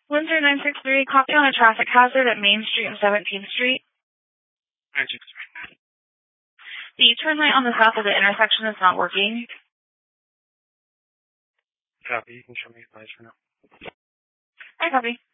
Windsor 963, copy on a traffic hazard at Main Street and 17th Street. 963. The turn light on the south of the intersection is not working. Copy. You can show me the lights for now. I copy.